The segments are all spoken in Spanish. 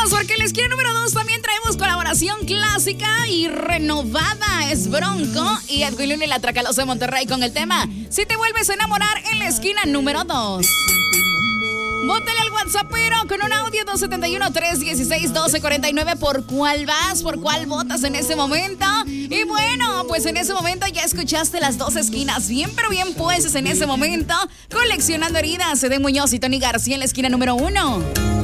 porque en la esquina número 2 también traemos colaboración clásica y renovada. Es Bronco y Edwin Luna y la Tracalosa de Monterrey con el tema Si te vuelves a enamorar en la esquina número 2. Bótale al WhatsAppero con un audio 271-316-1249. ¿Por cuál vas? ¿Por cuál votas en ese momento? Y bueno, pues en ese momento ya escuchaste las dos esquinas bien, pero bien puestas en ese momento. Coleccionando heridas, Eden Muñoz y Tony García en la esquina número 1.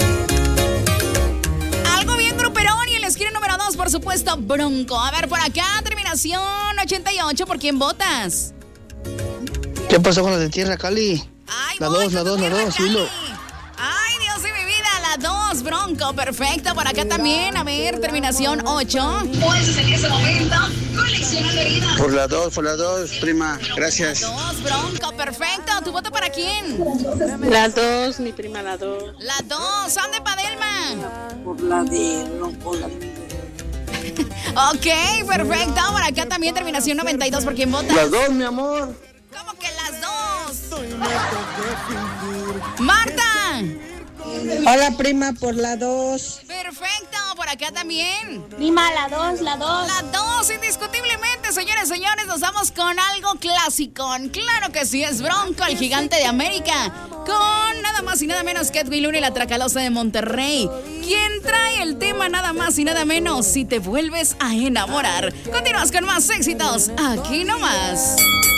Algo bien gruperón y en la esquina número 2, por supuesto, Bronco. A ver, por acá, terminación 88. ¿Por quién votas? ¿Qué pasó con la de Tierra Cali? Ay, la 2, dilo. Ay, Dios de mi vida, la 2, Bronco, perfecto. Por acá también, a ver, terminación 8. Pues en ese momento, coleccionando heridas. Por la 2, prima, gracias. La 2, Bronco, perfecto. ¿Tu voto para quién? La 2, mi prima, la 2. La 2, ¿dónde Padelma? Por la de Bronco, la Ok, perfecto. Por acá también, terminación 92. ¿Por quién votas? Las 2, mi amor. ¿Cómo que las 2? Marta. Hola, prima, por la 2. Perfecto, por acá también. Prima, la 2. La 2, indiscutiblemente, señores, nos vamos con algo clásico. Claro que sí, es Bronco, el gigante de América. Con nada más y nada menos que Edwin Luna y la Tracalosa de Monterrey. ¿Quién trae el tema nada más y nada menos? Si te vuelves a enamorar. Continuamos con más éxitos, aquí nomás.